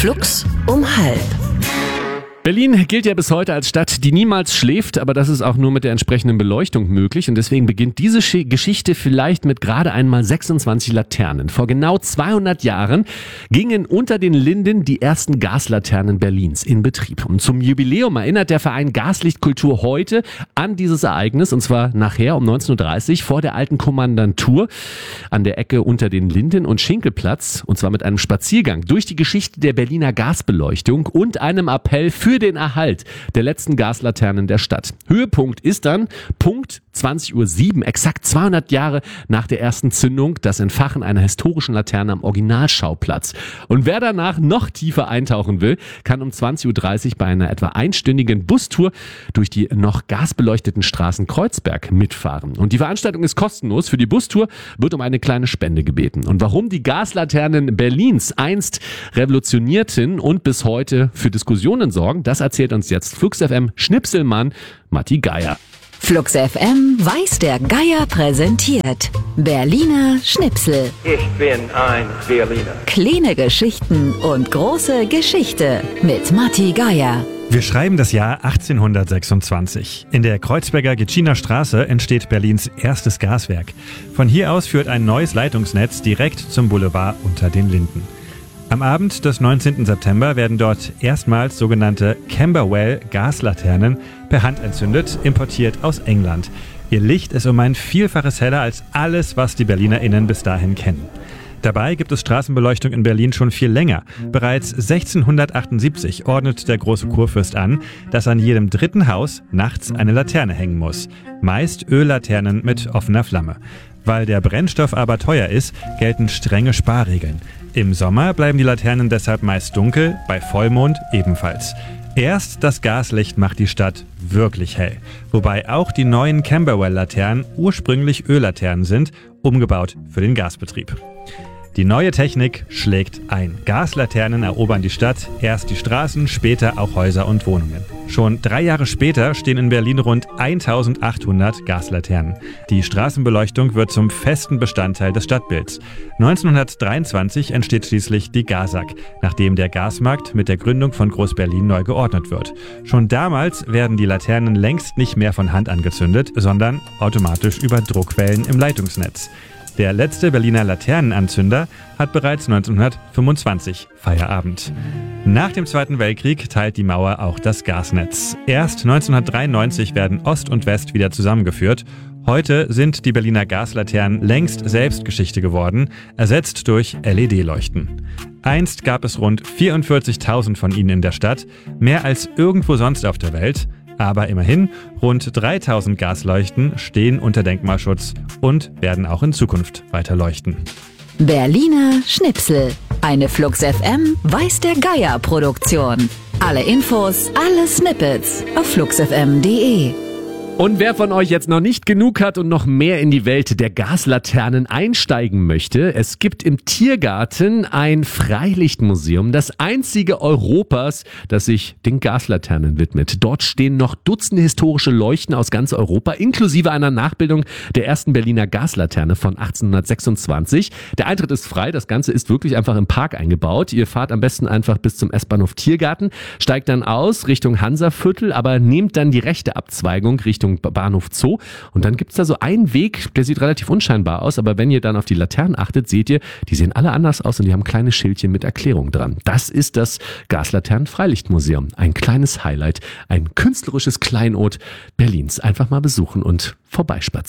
Flux um 12:30. Berlin gilt ja bis heute als Stadt, die niemals schläft, aber das ist auch nur mit der entsprechenden Beleuchtung möglich und deswegen beginnt diese Geschichte vielleicht mit gerade einmal 26 Laternen. Vor genau 200 Jahren gingen unter den Linden die ersten Gaslaternen Berlins in Betrieb. Und zum Jubiläum erinnert der Verein Gaslichtkultur heute an dieses Ereignis und zwar nachher um 19.30 Uhr vor der alten Kommandantur an der Ecke unter den Linden und Schinkelplatz und zwar mit einem Spaziergang durch die Geschichte der Berliner Gasbeleuchtung und einem Appell für den Erhalt der letzten Gaslaternen der Stadt. Höhepunkt ist dann Punkt 20.07 Uhr, exakt 200 Jahre nach der ersten Zündung, das Entfachen einer historischen Laterne am Originalschauplatz. Und wer danach noch tiefer eintauchen will, kann um 20.30 Uhr bei einer etwa einstündigen Bustour durch die noch gasbeleuchteten Straßen Kreuzberg mitfahren. Und die Veranstaltung ist kostenlos. Für die Bustour wird um eine kleine Spende gebeten. Und warum die Gaslaternen Berlins einst revolutionierten und bis heute für Diskussionen sorgen, das erzählt uns jetzt Flux FM Schnipselmann Matti Geier. Flux FM weiß der Geier präsentiert Berliner Schnipsel. Ich bin ein Berliner. Kleine Geschichten und große Geschichte mit Matti Geier. Wir schreiben das Jahr 1826. In der Kreuzberger Gitschiner Straße entsteht Berlins erstes Gaswerk. Von hier aus führt ein neues Leitungsnetz direkt zum Boulevard unter den Linden. Am Abend des 19. September werden dort erstmals sogenannte Camberwell-Gaslaternen per Hand entzündet, importiert aus England. Ihr Licht ist um ein Vielfaches heller als alles, was die BerlinerInnen bis dahin kennen. Dabei gibt es Straßenbeleuchtung in Berlin schon viel länger. Bereits 1678 ordnet der große Kurfürst an, dass an jedem dritten Haus nachts eine Laterne hängen muss. Meist Öllaternen mit offener Flamme. Weil der Brennstoff aber teuer ist, gelten strenge Sparregeln. Im Sommer bleiben die Laternen deshalb meist dunkel, bei Vollmond ebenfalls. Erst das Gaslicht macht die Stadt wirklich hell. Wobei auch die neuen Camberwell-Laternen ursprünglich Öllaternen sind, umgebaut für den Gasbetrieb. Die neue Technik schlägt ein. Gaslaternen erobern die Stadt, erst die Straßen, später auch Häuser und Wohnungen. Schon 3 Jahre später stehen in Berlin rund 1800 Gaslaternen. Die Straßenbeleuchtung wird zum festen Bestandteil des Stadtbilds. 1923 entsteht schließlich die GASAG, nachdem der Gasmarkt mit der Gründung von Groß-Berlin neu geordnet wird. Schon damals werden die Laternen längst nicht mehr von Hand angezündet, sondern automatisch über Druckwellen im Leitungsnetz. Der letzte Berliner Laternenanzünder hat bereits 1925 Feierabend. Nach dem Zweiten Weltkrieg teilt die Mauer auch das Gasnetz. Erst 1993 werden Ost und West wieder zusammengeführt. Heute sind die Berliner Gaslaternen längst selbst Geschichte geworden, ersetzt durch LED-Leuchten. Einst gab es rund 44.000 von ihnen in der Stadt, mehr als irgendwo sonst auf der Welt. Aber immerhin, rund 3.000 Gasleuchten stehen unter Denkmalschutz und werden auch in Zukunft weiter leuchten. Berliner Schnipsel. Eine Flux FM weiß der Geier Produktion. Alle Infos, alle Snippets auf fluxfm.de. Und wer von euch jetzt noch nicht genug hat und noch mehr in die Welt der Gaslaternen einsteigen möchte, es gibt im Tiergarten ein Freilichtmuseum, das einzige Europas, das sich den Gaslaternen widmet. Dort stehen noch Dutzende historische Leuchten aus ganz Europa, inklusive einer Nachbildung der ersten Berliner Gaslaterne von 1826. Der Eintritt ist frei, das Ganze ist wirklich einfach im Park eingebaut. Ihr fahrt am besten einfach bis zum S-Bahnhof Tiergarten, steigt dann aus Richtung Hansaviertel, aber nehmt dann die rechte Abzweigung Richtung Bahnhof Zoo und dann gibt's da so einen Weg, der sieht relativ unscheinbar aus, aber wenn ihr dann auf die Laternen achtet, seht ihr, die sehen alle anders aus und die haben kleine Schildchen mit Erklärung dran. Das ist das Gaslaternen-Freilichtmuseum. Ein kleines Highlight, ein künstlerisches Kleinod Berlins. Einfach mal besuchen und vorbeispazieren.